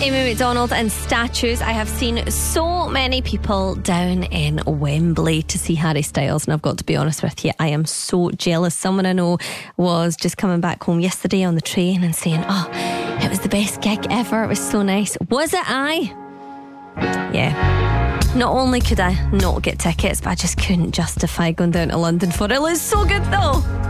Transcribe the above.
Amy McDonald and Statues. I have seen so many people down in Wembley to see Harry Styles, and I've got to be honest with you, I am so jealous. Someone I know was just coming back home yesterday on the train and saying, oh, it was the best gig ever, it was so nice. Was it I? Yeah. Not only could I not get tickets, but I just couldn't justify going down to London for it. It was so good though.